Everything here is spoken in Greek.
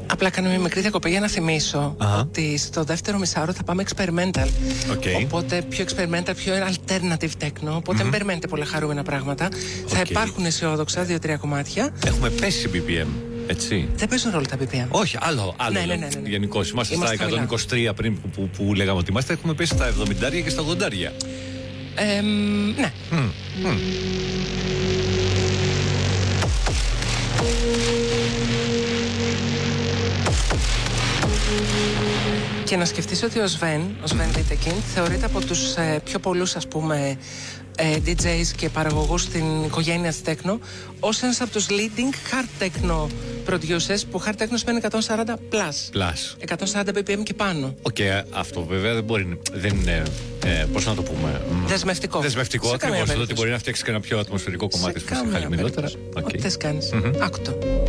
Απλά κάνω μια μικρή διακοπή για να θυμίσω ότι στο δεύτερο μισάωρο θα πάμε experimental. Οπότε πιο experimental, πιο alternative techno. Οπότε μην περιμένετε πολλά χαρούμενα πράγματα. Θα υπάρχουν αισιόδοξα 2-3 κομμάτια. Έχουμε πέσει BPM. Έτσι. Δεν παίζουν ρόλο τα BPM. Όχι, άλλο. Ναι. Γενικώς είμαστε στα 123 πριν που λέγαμε ότι είμαστε. Έχουμε πέσει στα 70 και στα 80. Ναι. Και να σκεφτείς ότι ο Sven Wittekind θεωρείται από τους πιο πολλούς, ας πούμε, DJs και παραγωγούς στην οικογένεια της techno ως ένας από τους leading hard techno producers, που hard techno σημαίνει 140 plus. 140 BPM και πάνω. Αυτό βέβαια δεν είναι, πώς να το πούμε, δεσμευτικό ακριβώς, ότι μπορεί να φτιάξει και ένα πιο ατμοσφαιρικό κομμάτι χαμηλότερα. Ό,τι θες κάνεις. Άκου το.